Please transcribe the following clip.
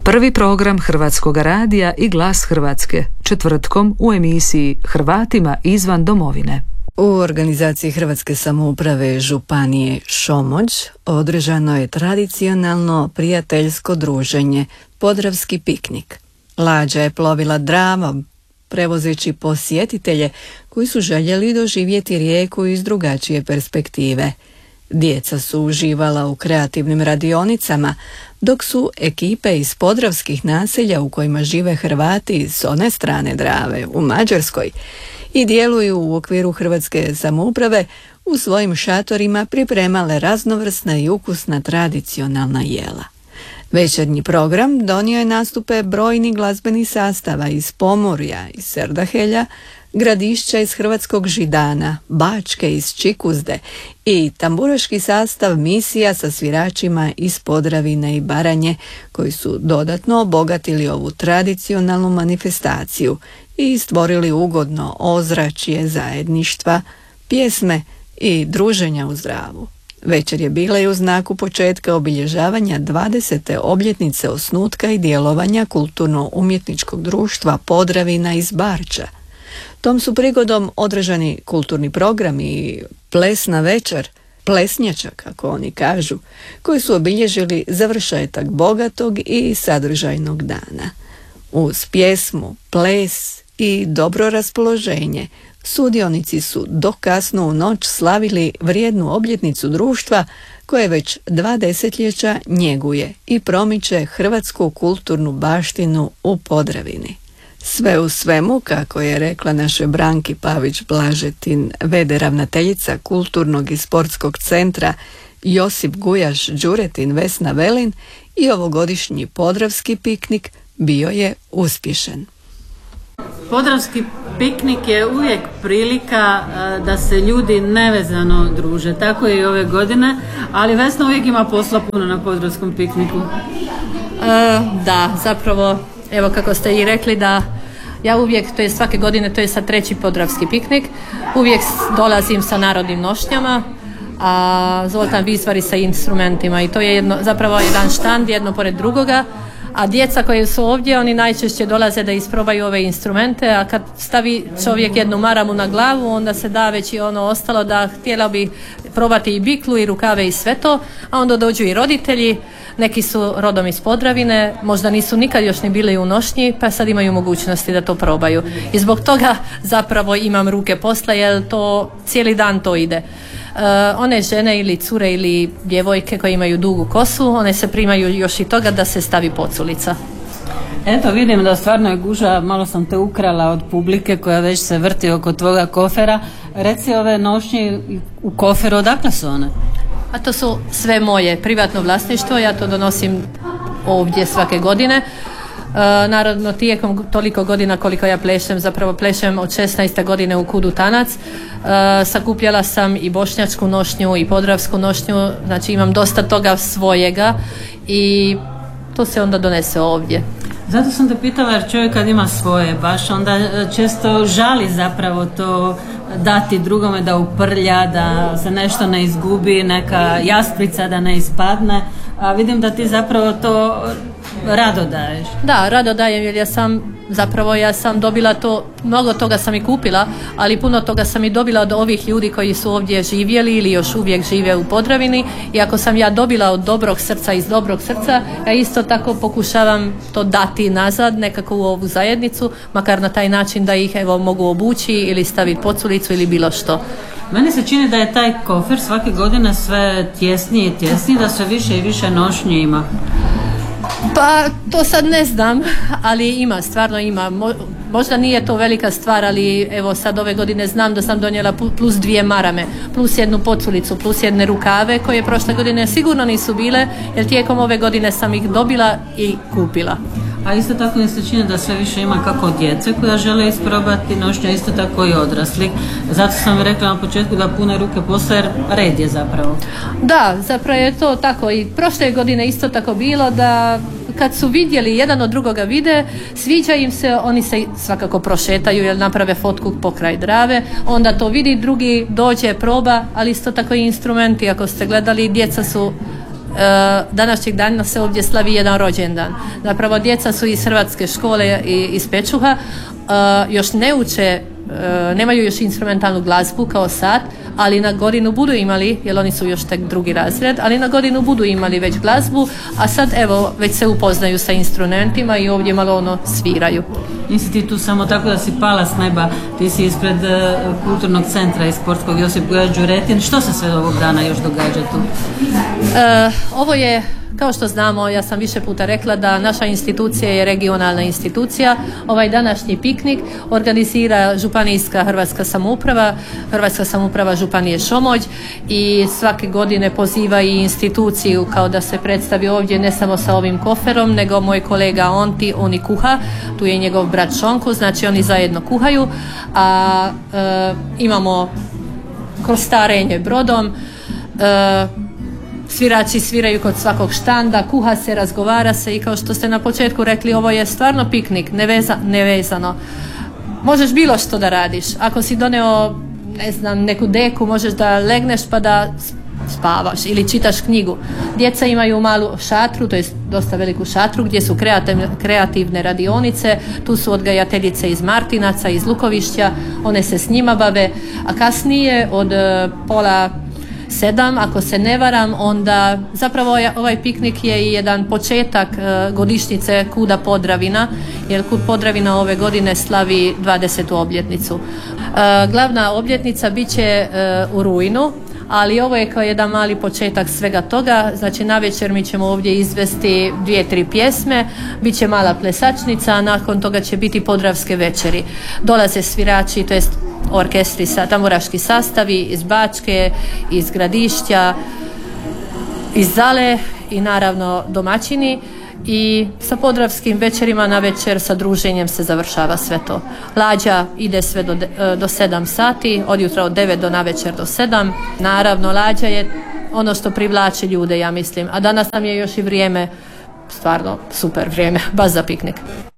Prvi program Hrvatskog radija i Glas Hrvatske, četvrtkom u emisiji Hrvatima izvan domovine. U organizaciji Hrvatske samouprave Županije Šomoć održano je tradicionalno prijateljsko druženje Podravski piknik. Lađa je plovila Dravom, prevozeći posjetitelje koji su željeli doživjeti rijeku iz drugačije perspektive. Djeca su uživala u kreativnim radionicama, dok su ekipe iz podravskih naselja u kojima žive Hrvati s one strane Drave u Mađarskoj i djeluju u okviru Hrvatske samouprave u svojim šatorima pripremale raznovrsna i ukusna tradicionalna jela. Večernji program donio je nastupe brojnih glazbenih sastava iz Pomorja, iz Serdahelja, Gradišća iz Hrvatskog Židana, Bačke iz Čikuzde i tamburaški sastav misija sa sviračima iz Podravine i Baranje koji su dodatno obogatili ovu tradicionalnu manifestaciju i stvorili ugodno ozračje zajedništva, pjesme i druženja uz Dravu. Večer je bila i u znaku početka obilježavanja 20. obljetnice osnutka i djelovanja kulturno-umjetničkog društva Podravina iz Barča. Tom su prigodom održani kulturni program i plesna večer, plesnjača kako oni kažu, koji su obilježili završetak bogatog i sadržajnog dana. Uz pjesmu, ples i dobro raspoloženje sudionici su do kasno u noć slavili vrijednu obljetnicu društva koje već 2 desetljeća njeguje i promiče hrvatsku kulturnu baštinu u Podravini. Sve u svemu, kako je rekla našoj Branki Pavić-Blažetin, v.d. ravnateljica Kulturnog i sportskog centra Josip Gujaš Đuretin Vesna Velin, i ovogodišnji Podravski piknik bio je uspješan. Podravski piknik je uvijek prilika da se ljudi nevezano druže, tako je i ove godine, ali Vesna uvijek ima posla puno na Podravskom pikniku. Da, zapravo, evo kako ste i rekli, da ja uvijek, to je svake godine, to je sad 3. Podravski piknik, uvijek dolazim sa narodnim nošnjama, a Zoltan Vizvari sa instrumentima i to je zapravo jedan štand jedno pored drugoga. A djeca koji su ovdje, oni najčešće dolaze da isprobaju ove instrumente, a kad stavi čovjek jednu maramu na glavu, onda se da već i ono ostalo da htjela bi probati i biklu i rukave i sve to, a onda dođu i roditelji, neki su rodom iz Podravine, možda nisu nikad još ni bili u nošnji, pa sad imaju mogućnosti da to probaju. I zbog toga zapravo imam ruke posla, jer to cijeli dan to ide. One žene ili cure ili djevojke koje imaju dugu kosu, one se primaju još i toga da se stavi poculica. Eto, vidim da stvarno je gužva, malo sam te ukrala od publike koja već se vrti oko tvoga kofera. Reci, ove nošnje u koferu, odakle su one? A to su sve moje privatno vlasništvo, ja to donosim ovdje svake godine. Naravno, tijekom toliko godina koliko ja plešem, zapravo plešem od 16. godine u Kudu Tanac, sakupljala sam i bošnjačku nošnju i podravsku nošnju, znači imam dosta toga svojega i to se onda donese ovdje. Zato sam te pitala, jer čovjek kad ima svoje baš onda često žali zapravo to dati drugome da uprlja, da se nešto ne izgubi, neka jasprica da ne ispadne, a vidim da ti zapravo to rado daješ. Da, rado dajem, jer ja sam dobila to, mnogo toga sam i kupila, ali puno toga sam i dobila od ovih ljudi koji su ovdje živjeli ili još uvijek žive u Podravini, i ako sam ja dobila od dobrog srca, iz dobrog srca, ja isto tako pokušavam to dati nazad nekako u ovu zajednicu, makar na taj način da ih mogu obući ili staviti poculicu ili bilo što. Meni se čini da je taj kofer svake godine sve tjesniji i tjesniji, da sve više i više nošnje ima. Pa to sad ne znam, ali ima, stvarno ima. Možda nije to velika stvar, ali evo sad ove godine znam da sam donijela plus 2 marame, plus 1 poculicu, plus 1 rukave koje prošle godine sigurno nisu bile, jer tijekom ove godine sam ih dobila i kupila. A isto tako mi se čini da sve više ima kako djece koja žele isprobati nošnje, isto tako i odrasli. Zato sam rekla na početku da pune ruke posla, jer red je zapravo. Da, zapravo je to tako. I prošle godine isto tako bilo da kad su vidjeli jedan od drugoga vide, sviđa im se, oni se svakako prošetaju jer naprave fotku pokraj Drave, onda to vidi drugi, dođe, proba, ali isto tako i instrumenti. Ako ste gledali, djeca su današnjeg dana se ovdje slavi jedan rođendan. Zapravo djeca su iz hrvatske škole i iz Pečuha, još ne uče, nemaju još instrumentalnu glazbu kao sad, ali na godinu budu imali, jer oni su još tek drugi razred, ali na godinu budu imali već glazbu, a sad evo već se upoznaju sa instrumentima i ovdje malo sviraju. Nisi ti tu samo tako da si pala s neba, ti si ispred kulturnog centra i sportskog Josip Goja Đuretin. Što se sve ovog dana još događa tu? Ovo je, kao što znamo, ja sam više puta rekla da naša institucija je regionalna institucija. Ovaj današnji piknik organizira županijska Hrvatska samouprava Županije Šomoć i svake godine poziva i instituciju kao da se predstavi ovdje ne samo sa ovim koferom, nego moj kolega on i kuha, tu je njegov brat Šonko, znači oni zajedno kuhaju, a imamo krostarenje brodom, svirači sviraju kod svakog štanda, kuha se, razgovara se i kao što ste na početku rekli, ovo je stvarno piknik, nevezano. Možeš bilo što da radiš. Ako si doneo, ne znam, neku deku, možeš da legneš pa da spavaš ili čitaš knjigu. Djeca imaju malu šatru, to je dosta veliku šatru gdje su kreativne radionice, tu su odgajateljice iz Martinaca, iz Lukovišća, one se s njima bave, a kasnije od 6:30, ako se ne varam, onda zapravo ovaj piknik je i jedan početak godišnjice Kuda Podravina, jer Kud Podravina ove godine slavi 20. obljetnicu. Glavna obljetnica bit će u rujnu, ali ovo je kao jedan mali početak svega toga. Znači navečer mi ćemo ovdje izvesti 2-3 pjesme, bit će mala plesačnica, a nakon toga će biti podravske večeri. Dolaze svirači, to jest orkestri, tamburaški sastavi iz Bačke, iz Gradišća, iz Zale i naravno domaćini. I sa podravskim večerima na večer sa druženjem se završava sve to. Lađa ide sve do 7 sati, od jutra od 9 do navečer do 7. Naravno, lađa je ono što privlači ljude, ja mislim. A danas nam je još i vrijeme, stvarno super vrijeme, baš za piknik.